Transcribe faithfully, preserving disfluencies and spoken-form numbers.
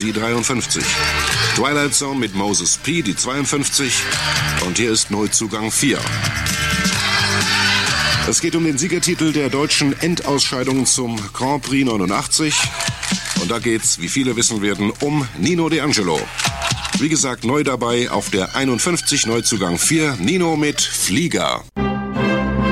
die dreiundfünfzig. Twilight Zone mit Moses P., die zweiundfünfzig. Und hier ist Neuzugang vier. Es geht um den Siegertitel der deutschen Endausscheidung zum Grand Prix neunundachtzig. Und da geht's, wie viele wissen werden, um Nino D'Angelo. Wie gesagt, neu dabei auf der einundfünfzig, Neuzugang vier, Nino mit Flieger.